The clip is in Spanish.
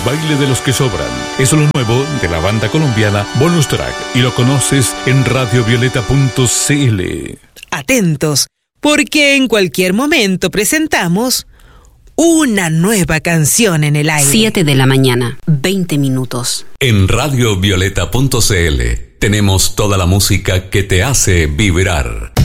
baile de los que sobran. Es lo nuevo de la banda colombiana Bonus Track y lo conoces en radiovioleta.cl. Atentos, porque en cualquier momento presentamos una nueva canción en el aire. 7 de la mañana, 20 minutos. En radiovioleta.cl tenemos toda la música que te hace vibrar.